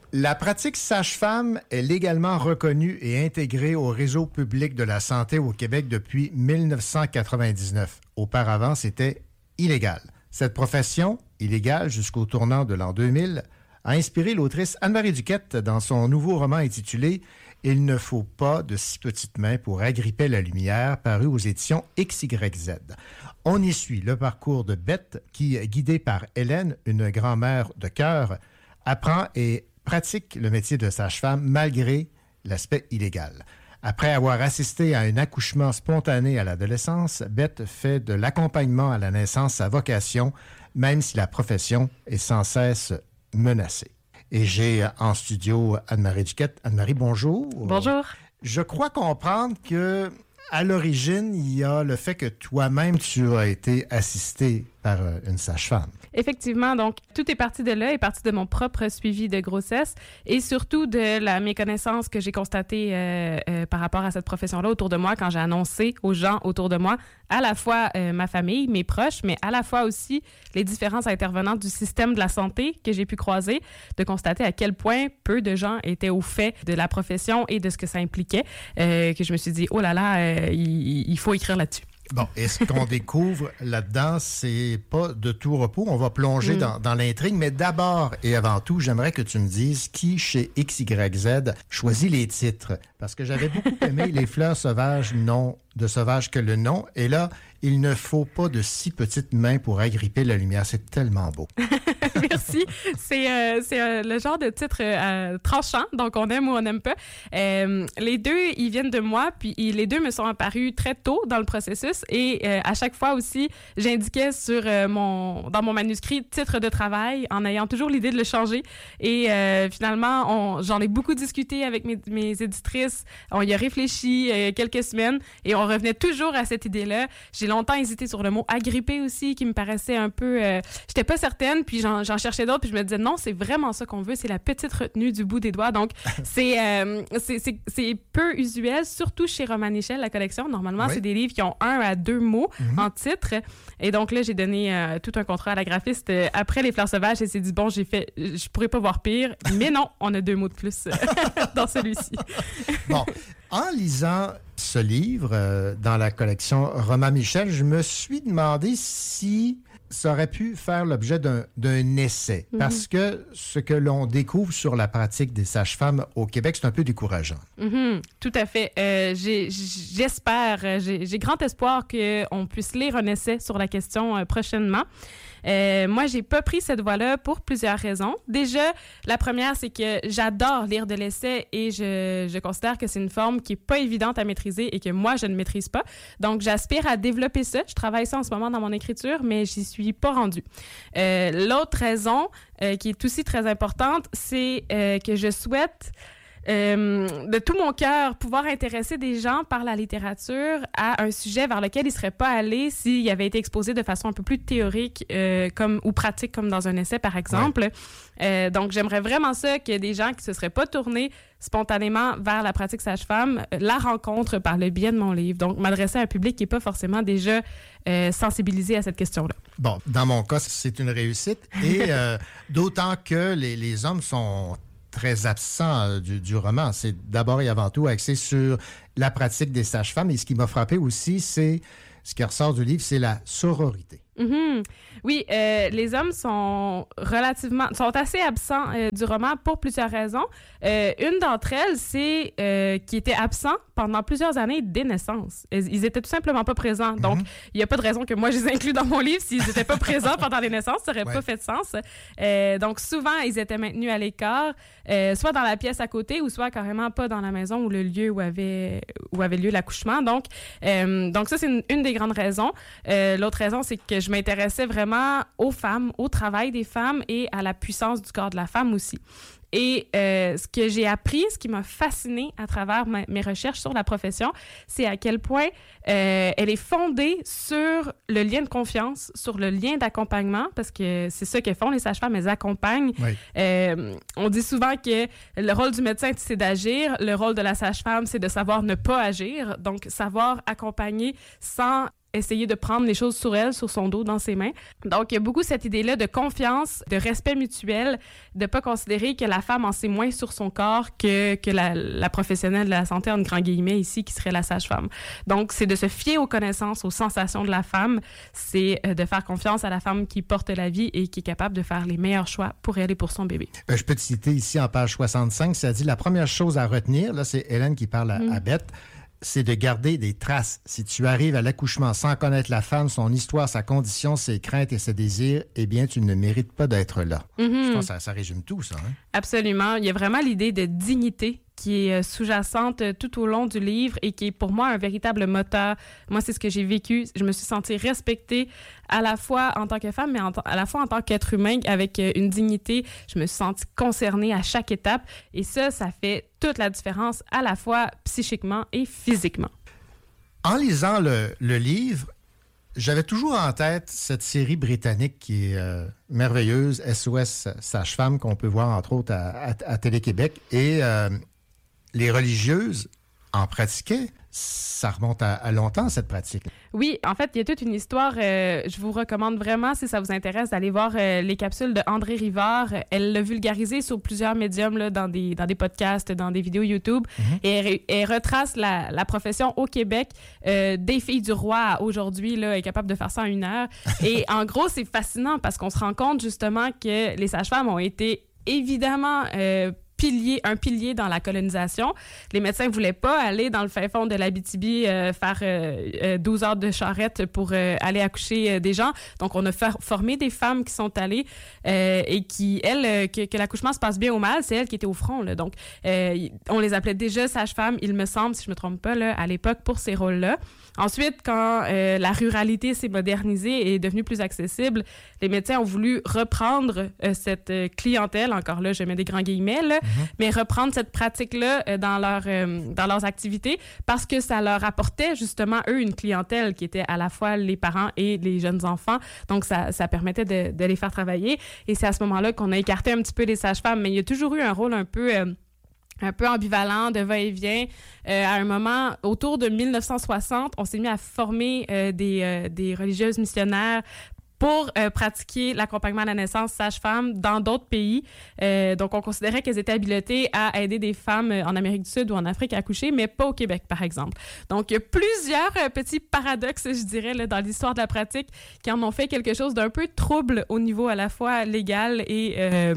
La pratique sage-femme est légalement reconnue et intégrée au réseau public de la santé au Québec depuis 1999. Auparavant, c'était illégal. Cette profession, illégale jusqu'au tournant de l'an 2000, a inspiré l'autrice Anne-Marie Duquette dans son nouveau roman intitulé « Il ne faut pas de si petites mains pour agripper la lumière » paru aux éditions XYZ. On y suit le parcours de Beth qui, guidée par Hélène, une grand-mère de cœur, apprend et pratique le métier de sage-femme malgré l'aspect illégal. Après avoir assisté à un accouchement spontané à l'adolescence, Beth fait de l'accompagnement à la naissance sa vocation, même si la profession est sans cesse menacée. Et j'ai en studio Anne-Marie Duquette. Anne-Marie, bonjour. Bonjour. Je crois comprendre que à l'origine, il y a le fait que toi-même, tu as été assistée par une sage-femme. Effectivement, donc tout est parti de là, est parti de mon propre suivi de grossesse et surtout de la méconnaissance que j'ai constatée par rapport à cette profession-là autour de moi quand j'ai annoncé aux gens autour de moi, à la fois ma famille, mes proches, mais à la fois aussi les différents intervenants du système de la santé que j'ai pu croiser, de constater à quel point peu de gens étaient au fait de la profession et de ce que ça impliquait, que je me suis dit, oh là là, il faut écrire là-dessus. Bon, et ce qu'on découvre là-dedans, c'est pas de tout repos. On va plonger dans l'intrigue, mais d'abord et avant tout, j'aimerais que tu me dises qui, chez XYZ, choisit les titres. Parce que j'avais beaucoup aimé Les fleurs sauvages, non de sauvage que le nom. Et là, il ne faut pas de si petites mains pour agripper la lumière. C'est tellement beau. Merci. C'est le genre de titre tranchant, donc on aime ou on n'aime pas. Les deux, ils viennent de moi, puis les deux me sont apparus très tôt dans le processus et à chaque fois aussi, j'indiquais dans mon manuscrit titre de travail en ayant toujours l'idée de le changer. Et finalement, j'en ai beaucoup discuté avec mes éditrices. On y a réfléchi quelques semaines et on revenait toujours à cette idée-là. J'ai longtemps hésité sur le mot « agripper » aussi, qui me paraissait un peu... j'étais pas certaine, puis j'en cherchais d'autres, puis je me disais non, c'est vraiment ça qu'on veut, c'est la petite retenue du bout des doigts. Donc, c'est peu usuel, surtout chez Roman Michel, la collection. Normalement, oui. C'est des livres qui ont 1 à 2 mots en titre. Et donc là, j'ai donné tout un contrat à la graphiste après Les fleurs sauvages et s'est dit, bon, je pourrais pas voir pire, mais non, on a 2 mots de plus dans celui-ci. Bon, en lisant ce livre dans la collection Roman Michel, je me suis demandé si ça aurait pu faire l'objet d'un essai. Parce que ce que l'on découvre sur la pratique des sages-femmes au Québec, c'est un peu décourageant. Tout à fait. J'espère, j'ai grand espoir qu'on puisse lire un essai sur la question prochainement. Moi, j'ai pas pris cette voie-là pour plusieurs raisons. Déjà, la première, c'est que j'adore lire de l'essai et je considère que c'est une forme qui est pas évidente à maîtriser et que moi, je ne maîtrise pas. Donc, j'aspire à développer ça. Je travaille ça en ce moment dans mon écriture, mais j'y suis pas rendue. L'autre raison, qui est aussi très importante, c'est que je souhaite de tout mon cœur, pouvoir intéresser des gens par la littérature à un sujet vers lequel ils ne seraient pas allés s'il avait été exposé de façon un peu plus théorique ou pratique, comme dans un essai, par exemple. Ouais. Donc, j'aimerais vraiment ça que des gens qui ne se seraient pas tournés spontanément vers la pratique sage-femme la rencontrent par le biais de mon livre. Donc, m'adresser à un public qui n'est pas forcément déjà sensibilisé à cette question-là. Bon, dans mon cas, c'est une réussite. Et d'autant que les hommes sont très absent du roman. C'est d'abord et avant tout axé sur la pratique des sages-femmes. Et ce qui m'a frappé aussi, c'est ce qui ressort du livre, c'est la sororité. Oui, les hommes sont assez absents du roman pour plusieurs raisons. Une d'entre elles, c'est qu'ils étaient absents pendant plusieurs années dès naissance. Ils étaient tout simplement pas présents. Donc, il n'y a pas de raison que moi, je les inclus dans mon livre s'ils n'étaient pas présents pendant les naissances. Ça n'aurait pas fait de sens. Donc, souvent, ils étaient maintenus à l'écart, soit dans la pièce à côté ou soit carrément pas dans la maison ou le lieu où avait lieu l'accouchement. Donc ça, c'est une des grandes raisons. L'autre raison, c'est que je m'intéressais vraiment aux femmes, au travail des femmes et à la puissance du corps de la femme aussi. Et ce que j'ai appris, ce qui m'a fascinée à travers mes recherches sur la profession, c'est à quel point elle est fondée sur le lien de confiance, sur le lien d'accompagnement, parce que c'est ça qu'elles font, les sages-femmes, elles accompagnent. Oui. On dit souvent que le rôle du médecin, c'est d'agir, le rôle de la sage-femme, c'est de savoir ne pas agir, donc savoir accompagner sans essayer de prendre les choses sur elle, sur son dos, dans ses mains. Donc, il y a beaucoup cette idée-là de confiance, de respect mutuel, de ne pas considérer que la femme en sait moins sur son corps que la professionnelle de la santé, en grand guillemets ici, qui serait la sage-femme. Donc, c'est de se fier aux connaissances, aux sensations de la femme. C'est de faire confiance à la femme qui porte la vie et qui est capable de faire les meilleurs choix pour elle et pour son bébé. Je peux te citer ici en page 65, ça dit la première chose à retenir, là, c'est Hélène qui parle à Beth, c'est de garder des traces. Si tu arrives à l'accouchement sans connaître la femme, son histoire, sa condition, ses craintes et ses désirs, eh bien, tu ne mérites pas d'être là. Je pense que ça résume tout, ça. Hein? Absolument. Il y a vraiment l'idée de dignité qui est sous-jacente tout au long du livre et qui est pour moi un véritable moteur. Moi, c'est ce que j'ai vécu. Je me suis sentie respectée à la fois en tant que femme, mais à la fois en tant qu'être humain avec une dignité. Je me suis sentie concernée à chaque étape et ça fait toute la différence à la fois psychiquement et physiquement. En lisant le livre, j'avais toujours en tête cette série britannique qui est merveilleuse, SOS Sage-Femme, qu'on peut voir entre autres à Télé-Québec. Et les religieuses en pratiquaient. Ça remonte à longtemps, cette pratique. Oui, en fait, il y a toute une histoire. Je vous recommande vraiment, si ça vous intéresse, d'aller voir les capsules de André Rivard. Elle l'a vulgarisé sur plusieurs médiums, là, dans des podcasts, dans des vidéos YouTube. Et elle retrace la profession au Québec des filles du roi à aujourd'hui. Là, elle est capable de faire ça en 1 heure. Et en gros, c'est fascinant parce qu'on se rend compte justement que les sages-femmes ont été évidemment un pilier dans la colonisation. Les médecins ne voulaient pas aller dans le fin fond de l'Abitibi faire 12 heures de charrette pour aller accoucher des gens. Donc, on a formé des femmes qui sont allées et qui, elles, que l'accouchement se passe bien ou mal, c'est elles qui étaient au front. Là. Donc, on les appelait déjà sages-femmes, il me semble, si je ne me trompe pas, là, à l'époque, pour ces rôles-là. Ensuite, quand la ruralité s'est modernisée et est devenue plus accessible, les médecins ont voulu reprendre cette clientèle, encore là, je mets des grands guillemets, là, mais reprendre cette pratique-là dans leurs activités parce que ça leur apportait justement, eux, une clientèle qui était à la fois les parents et les jeunes enfants. Donc, ça permettait de les faire travailler. Et c'est à ce moment-là qu'on a écarté un petit peu les sages-femmes. Mais il y a toujours eu un rôle un peu ambivalent, de va-et-vient. À un moment, autour de 1960, on s'est mis à former des religieuses missionnaires pour pratiquer l'accompagnement à la naissance sage-femme dans d'autres pays. Donc, on considérait qu'elles étaient habilitées à aider des femmes en Amérique du Sud ou en Afrique à accoucher, mais pas au Québec, par exemple. Donc, il y a plusieurs petits paradoxes, je dirais, là, dans l'histoire de la pratique qui en ont fait quelque chose d'un peu trouble au niveau à la fois légal et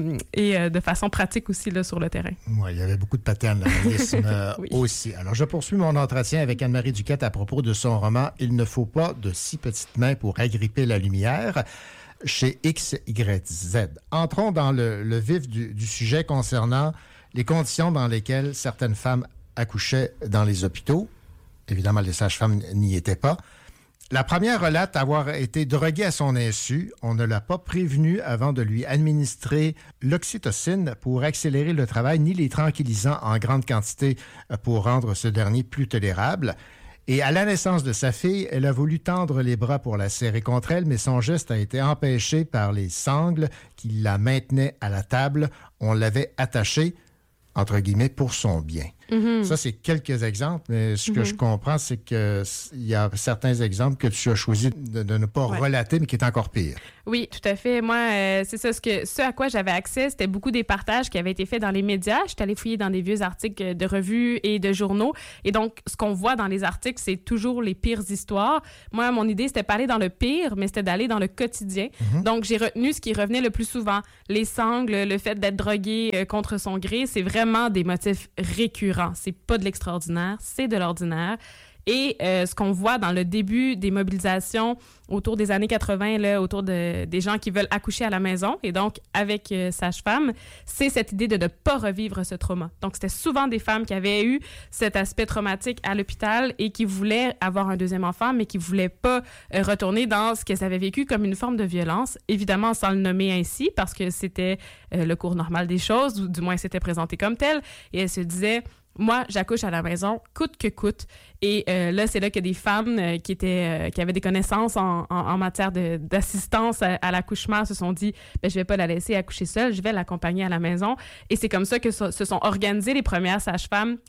de façon pratique aussi là, sur le terrain. Oui, il y avait beaucoup de paternalisme oui. aussi. Alors, je poursuis mon entretien avec Anne-Marie Duquette à propos de son roman « Il ne faut pas de 6 petites mains pour agripper la lumière » chez XYZ. Entrons dans le vif du sujet concernant les conditions dans lesquelles certaines femmes accouchaient dans les hôpitaux. Évidemment, les sages-femmes n'y étaient pas. La première relate avoir été droguée à son insu. On ne l'a pas prévenue avant de lui administrer l'oxytocine pour accélérer le travail, ni les tranquillisants en grande quantité pour rendre ce dernier plus tolérable. Et à la naissance de sa fille, elle a voulu tendre les bras pour la serrer contre elle, mais son geste a été empêché par les sangles qui la maintenaient à la table. On l'avait attachée, entre guillemets, pour son bien. Ça, c'est quelques exemples, mais ce que je comprends, c'est qu'il y a certains exemples que tu as choisi de ne pas relater, mais qui est encore pire. Oui, tout à fait. Moi, c'est ça. Ce à quoi j'avais accès, c'était beaucoup des partages qui avaient été faits dans les médias. J'étais allée fouiller dans des vieux articles de revues et de journaux. Et donc, ce qu'on voit dans les articles, c'est toujours les pires histoires. Moi, mon idée, c'était pas aller dans le pire, mais c'était d'aller dans le quotidien. Donc, j'ai retenu ce qui revenait le plus souvent. Les sangles, le fait d'être drogué contre son gré, c'est vraiment des motifs récurrents. C'est pas de l'extraordinaire, c'est de l'ordinaire. Et ce qu'on voit dans le début des mobilisations autour des années 80, là, autour des gens qui veulent accoucher à la maison, et donc avec sage-femme, c'est cette idée de ne pas revivre ce trauma. Donc, c'était souvent des femmes qui avaient eu cet aspect traumatique à l'hôpital et qui voulaient avoir un deuxième enfant, mais qui ne voulaient pas retourner dans ce qu'elles avaient vécu comme une forme de violence, évidemment sans le nommer ainsi, parce que c'était le cours normal des choses, ou du moins c'était présenté comme tel, et elles se disaient... moi, j'accouche à la maison, coûte que coûte. Et là, c'est là que des femmes qui avaient des connaissances en matière d'assistance à l'accouchement se sont dit, je vais pas la laisser accoucher seule, je vais l'accompagner à la maison. Et c'est comme ça que se sont organisées les premières sages-femmes.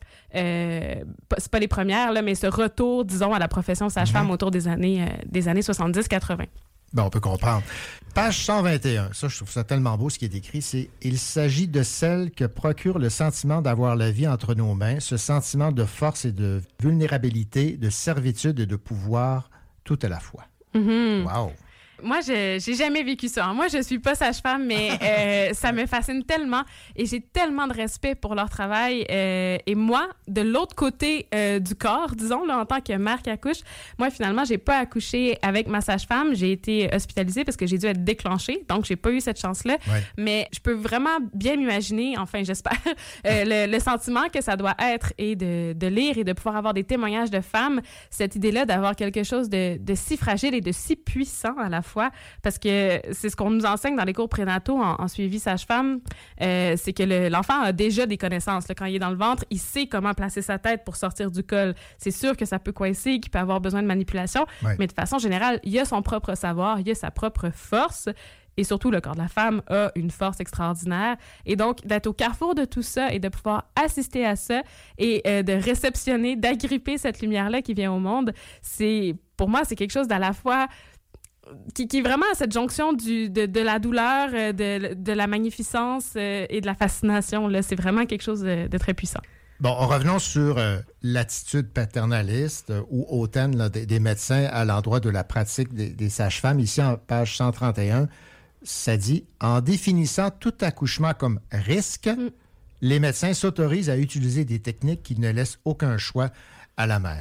C'est pas les premières, là, mais ce retour, disons, à la profession sage-femme autour des années 70-80. Bon, on peut comprendre. Page 121, ça, je trouve ça tellement beau ce qui est écrit, c'est « Il s'agit de celle que procure le sentiment d'avoir la vie entre nos mains, ce sentiment de force et de vulnérabilité, de servitude et de pouvoir tout à la fois. » Wow! Moi, j'ai jamais vécu ça. Moi, je suis pas sage-femme, mais ça me fascine tellement et j'ai tellement de respect pour leur travail. Et moi, de l'autre côté du corps, disons, là, en tant que mère qui accouche, moi, finalement, j'ai pas accouché avec ma sage-femme. J'ai été hospitalisée parce que j'ai dû être déclenchée, donc j'ai pas eu cette chance-là. Ouais. Mais je peux vraiment bien m'imaginer, enfin, j'espère, le sentiment que ça doit être et de lire et de pouvoir avoir des témoignages de femmes, cette idée-là d'avoir quelque chose de si fragile et de si puissant à la fois, parce que c'est ce qu'on nous enseigne dans les cours prénataux en suivi sage-femme, c'est que l'enfant a déjà des connaissances. Là, quand il est dans le ventre, il sait comment placer sa tête pour sortir du col. C'est sûr que ça peut coincer, qu'il peut avoir besoin de manipulation, mais de façon générale, il a son propre savoir, il a sa propre force. Et surtout, le corps de la femme a une force extraordinaire. Et donc, d'être au carrefour de tout ça et de pouvoir assister à ça et de réceptionner, d'agripper cette lumière-là qui vient au monde, pour moi, c'est quelque chose d'à la fois qui est vraiment à cette jonction de la douleur, de la magnificence et de la fascination. Là. C'est vraiment quelque chose de très puissant. Bon, revenons sur l'attitude paternaliste ou hautaine là, des médecins à l'endroit de la pratique des sages-femmes. Ici, en page 131, ça dit « En définissant tout accouchement comme risque, les médecins s'autorisent à utiliser des techniques qui ne laissent aucun choix à la mère. »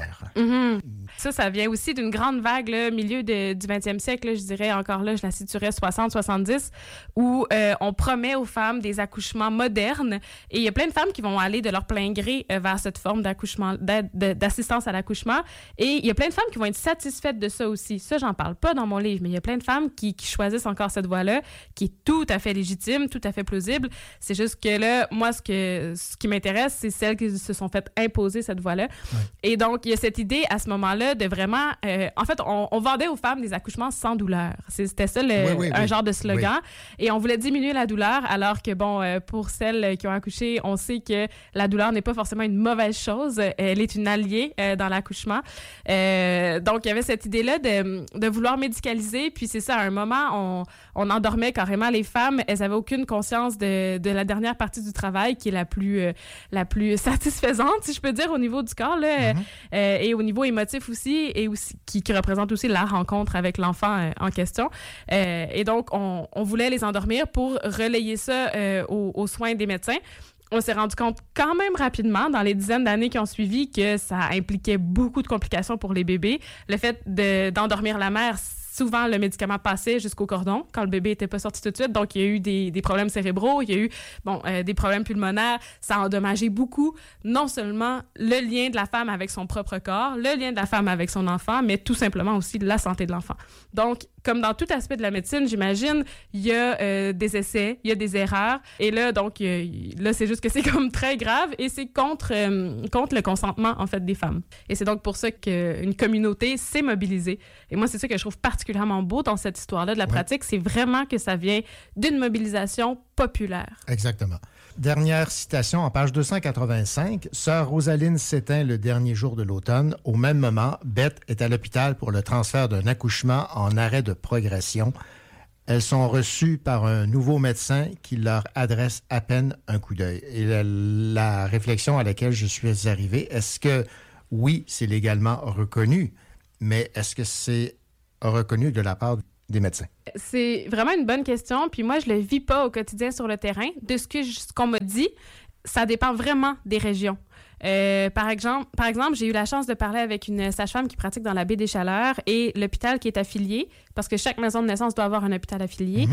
Ça vient aussi d'une grande vague, là, milieu du 20e siècle, là, je dirais encore là, je la situerais 60-70, où on promet aux femmes des accouchements modernes. Et il y a plein de femmes qui vont aller de leur plein gré vers cette forme d'accouchement, d'assistance à l'accouchement. Et il y a plein de femmes qui vont être satisfaites de ça aussi. Ça, j'en parle pas dans mon livre, mais il y a plein de femmes qui choisissent encore cette voie-là, qui est tout à fait légitime, tout à fait plausible. C'est juste que là, moi, ce qui m'intéresse, c'est celles qui se sont faites imposer cette voie-là. Ouais. Et donc, il y a cette idée à ce moment-là de vraiment... en fait, on vendait aux femmes des accouchements sans douleur. C'était ça, un genre de slogan. Oui. Et on voulait diminuer la douleur, alors que, bon, pour celles qui ont accouché, on sait que la douleur n'est pas forcément une mauvaise chose. Elle est une alliée dans l'accouchement. Donc, il y avait cette idée-là de vouloir médicaliser. Puis c'est ça, à un moment, on endormait carrément les femmes. Elles n'avaient aucune conscience de la dernière partie du travail, qui est la plus satisfaisante, si je peux dire, au niveau du corps, là. Et au niveau émotif aussi, et aussi qui représente aussi la rencontre avec l'enfant en question. Et donc, on voulait les endormir pour relayer ça aux soins des médecins. On s'est rendu compte quand même rapidement, dans les dizaines d'années qui ont suivi, que ça impliquait beaucoup de complications pour les bébés. Le fait d'endormir la mère, souvent, le médicament passait jusqu'au cordon quand le bébé n'était pas sorti tout de suite. Donc, il y a eu des problèmes cérébraux, il y a eu des problèmes pulmonaires. Ça a endommagé beaucoup, non seulement le lien de la femme avec son propre corps, le lien de la femme avec son enfant, mais tout simplement aussi la santé de l'enfant. Donc, comme dans tout aspect de la médecine, j'imagine, il y a des essais, il y a des erreurs. Et là, donc, là, c'est juste que c'est comme très grave et c'est contre le consentement, en fait, des femmes. Et c'est donc pour ça qu'une communauté s'est mobilisée. Et moi, c'est ça que je trouve particulièrement beau dans cette histoire-là de la pratique, c'est vraiment que ça vient d'une mobilisation populaire. Exactement. Dernière citation en page 285. « Sœur Rosaline s'éteint le dernier jour de l'automne. Au même moment, Beth est à l'hôpital pour le transfert d'un accouchement en arrêt de progression. Elles sont reçues par un nouveau médecin qui leur adresse à peine un coup d'œil. » Et la réflexion à laquelle je suis arrivé, est-ce que, oui, c'est légalement reconnu, mais est-ce que c'est reconnu de la part des médecins? C'est vraiment une bonne question. Puis moi, je le vis pas au quotidien sur le terrain. De ce qu'on m'a dit, ça dépend vraiment des régions. Par exemple, j'ai eu la chance de parler avec une sage-femme qui pratique dans la baie des Chaleurs et l'hôpital qui est affilié parce que chaque maison de naissance doit avoir un hôpital affilié.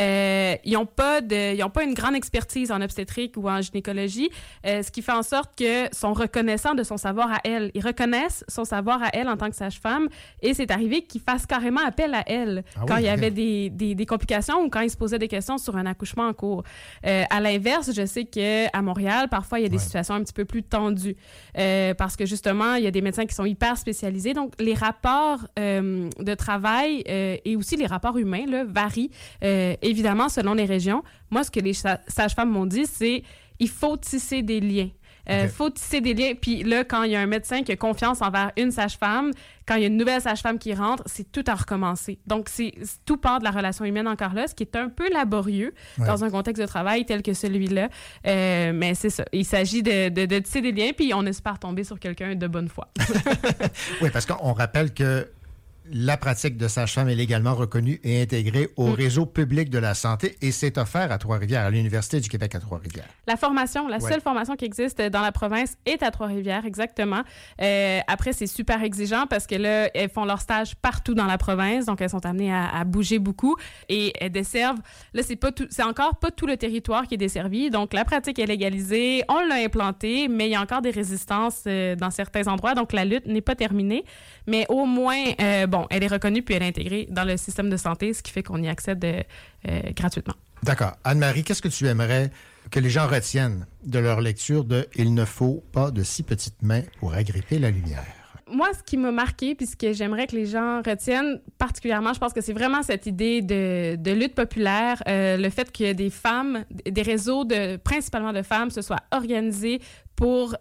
Ils n'ont pas une grande expertise en obstétrique ou en gynécologie, ce qui fait en sorte que sont reconnaissants de son savoir à elle. Ils reconnaissent son savoir à elle en tant que sage-femme et c'est arrivé qu'ils fassent carrément appel à elle quand il y avait des complications ou quand ils se posaient des questions sur un accouchement en cours. À l'inverse, je sais qu'à Montréal, parfois, il y a des situations un petit peu plus tendues parce que justement, il y a des médecins qui sont hyper spécialisés. Donc, les rapports de travail et aussi les rapports humains là, varient évidemment selon les régions. Moi, ce que les sages-femmes m'ont dit, c'est il faut tisser des liens. Faut tisser des liens. Puis là, quand il y a un médecin qui a confiance envers une sage-femme, quand il y a une nouvelle sage-femme qui rentre, c'est tout à recommencer. Donc, tout part de la relation humaine encore là, ce qui est un peu laborieux dans un contexte de travail tel que celui-là. Mais c'est ça. Il s'agit de tisser des liens, puis on espère tomber sur quelqu'un de bonne foi. Oui, parce qu'on rappelle que la pratique de sage-femme est légalement reconnue et intégrée au réseau public de la santé et c'est offert à Trois-Rivières, à l'Université du Québec à Trois-Rivières. La seule formation qui existe dans la province est à Trois-Rivières, exactement. Après, c'est super exigeant parce que là, elles font leur stage partout dans la province, donc elles sont amenées à bouger beaucoup et elles desservent. Là, c'est encore pas tout le territoire qui est desservi, donc la pratique est légalisée, on l'a implantée, mais il y a encore des résistances dans certains endroits, donc la lutte n'est pas terminée, mais au moins, elle est reconnue puis elle est intégrée dans le système de santé, ce qui fait qu'on y accède gratuitement. D'accord. Anne-Marie, qu'est-ce que tu aimerais que les gens retiennent de leur lecture de « Il ne faut pas de si petites mains pour agripper la lumière ». Moi, ce qui m'a marqué, puis ce que j'aimerais que les gens retiennent particulièrement, je pense que c'est vraiment cette idée de lutte populaire, le fait que des femmes, des réseaux principalement de femmes, se soient organisés pour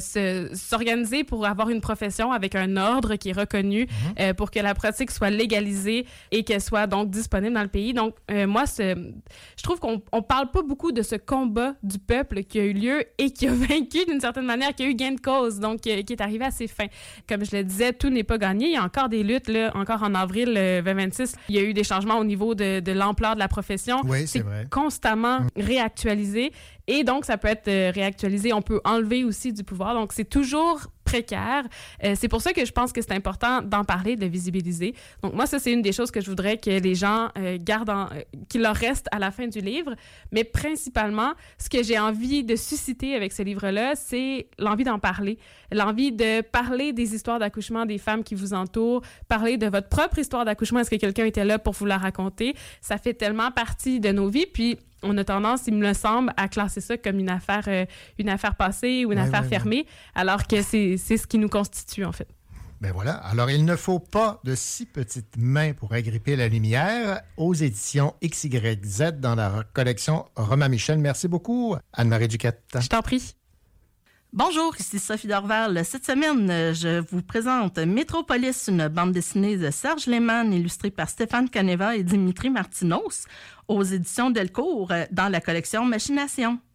s'organiser pour avoir une profession avec un ordre qui est reconnu, pour que la pratique soit légalisée et qu'elle soit donc disponible dans le pays. Donc, moi, je trouve qu'on parle pas beaucoup de ce combat du peuple qui a eu lieu et qui a vaincu d'une certaine manière, qui a eu gain de cause, donc qui est arrivé à ses fins. Comme je le disais, tout n'est pas gagné. Il y a encore des luttes, là, encore en avril 2026. Il y a eu des changements au niveau de l'ampleur de la profession. Oui, c'est vrai. Constamment réactualisé. Et donc, ça peut être réactualisé. On peut enlever aussi du pouvoir. Donc, c'est toujours précaire. C'est pour ça que je pense que c'est important d'en parler, de visibiliser. Donc, moi, ça, c'est une des choses que je voudrais que les gens gardent, qu'il leur reste à la fin du livre. Mais principalement, ce que j'ai envie de susciter avec ce livre-là, c'est l'envie d'en parler. L'envie de parler des histoires d'accouchement des femmes qui vous entourent, parler de votre propre histoire d'accouchement. Est-ce que quelqu'un était là pour vous la raconter? Ça fait tellement partie de nos vies. Puis, on a tendance, il me semble, à classer ça comme une affaire passée ou une affaire fermée, alors que c'est ce qui nous constitue, en fait. Ben voilà. Alors, il ne faut pas de si petites mains pour agripper la lumière aux éditions XYZ dans la collection Romain Michel. Merci beaucoup, Anne-Marie Duquette. Je t'en prie. Bonjour, ici Sophie Dorval. Cette semaine, je vous présente Métropolis, une bande dessinée de Serge Lehmann, illustrée par Stéphane Caneva et Dimitri Martinos, aux éditions Delcourt, dans la collection Machination.